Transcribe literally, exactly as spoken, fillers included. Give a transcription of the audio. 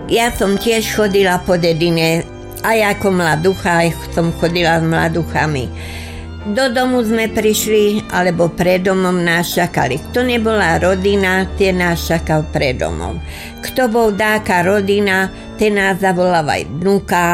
Ja som tiež chodila po dedine, aj ako mladucha, aj som chodila s mladuchami. Do domu sme prišli, alebo pred domom nás čakali. Kto nebola rodina, tie nás čakal pred domom. Kto bol dáka rodina, ten nás zavolal aj vnuka,